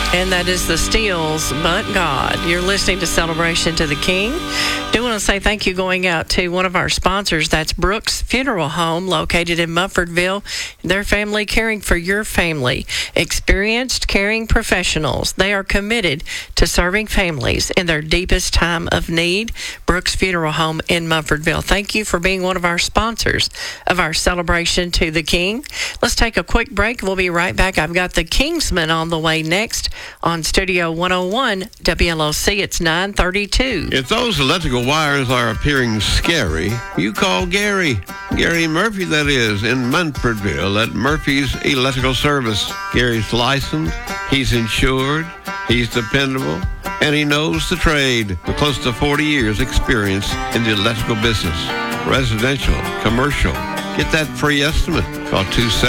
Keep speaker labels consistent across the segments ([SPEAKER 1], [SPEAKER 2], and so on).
[SPEAKER 1] And that is the Steels, But God. You're listening to Celebration to the King. Do want to say thank you going out to one of our sponsors. That's Brooks Funeral Home, located in Mumfordville. Their family caring for your family. Experienced, caring professionals. They are committed to serving families in their deepest time of need. Brooks Funeral Home in Mumfordville. Thank you for being one of our sponsors of our Celebration to the King. Let's take a quick break. We'll be right back. I've got the Kingsmen on the way next on Studio 101 WLOC. It's 9:32.
[SPEAKER 2] If those electrical wires are appearing scary, you call Gary. Gary Murphy, that is, in Munfordville at Murphy's Electrical Service. Gary's licensed, he's insured, he's dependable, and he knows the trade with close to 40 years experience in the electrical business. Residential, commercial. Get that free estimate. Call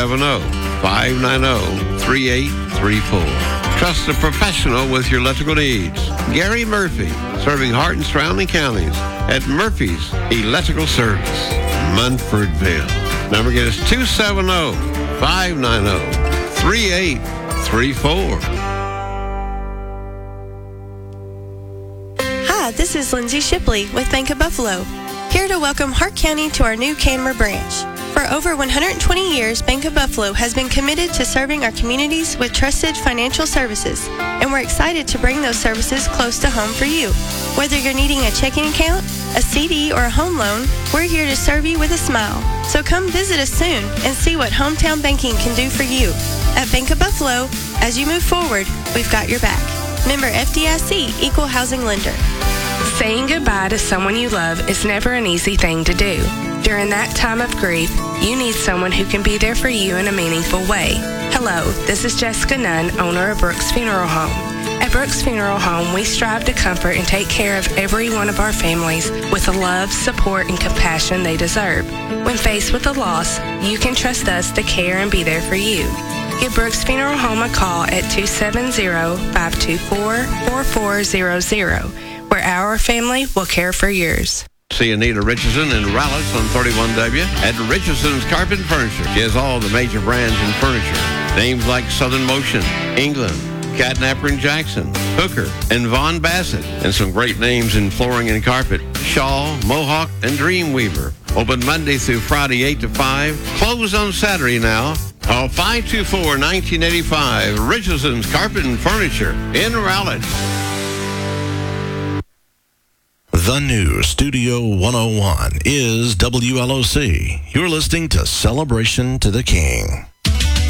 [SPEAKER 2] 270-590-3834. Trust a professional with your electrical needs. Gary Murphy, serving Hart and surrounding counties at Murphy's Electrical Service, Munfordville. Number again is 270-590-3834.
[SPEAKER 3] Hi, this is Lindsay Shipley with Bank of Buffalo, here to welcome Hart County to our new Canmer branch. For over 120 years, Bank of Buffalo has been committed to serving our communities with trusted financial services, and we're excited to bring those services close to home for you. Whether you're needing a checking account, a CD, or a home loan, we're here to serve you with a smile. So come visit us soon and see what hometown banking can do for you. At Bank of Buffalo, as you move forward, we've got your back. Member FDIC, Equal Housing Lender.
[SPEAKER 4] Saying goodbye to someone you love is never an easy thing to do. During that time of grief, you need someone who can be there for you in a meaningful way. Hello, this is Jessica Nunn, owner of Brooks Funeral Home. At Brooks Funeral Home, we strive to comfort and take care of every one of our families with the love, support, and compassion they deserve. When faced with a loss, you can trust us to care and be there for you. Give Brooks Funeral Home a call at 270-524-4400, where our family will care for yours.
[SPEAKER 2] See Anita Richardson in Rallis on 31W at Richardson's Carpet Furniture. She has all the major brands in furniture. Names like Southern Motion, England, Catnapper and Jackson, Hooker, and Von Bassett. And some great names in flooring and carpet. Shaw, Mohawk, and Dreamweaver. Open Monday through Friday, 8 to 5. Closed on Saturday now. Call 524-1985. Richardson's Carpet and Furniture in Rallis.
[SPEAKER 5] The new Studio 101 is WLOC. You're listening to Celebration to the King.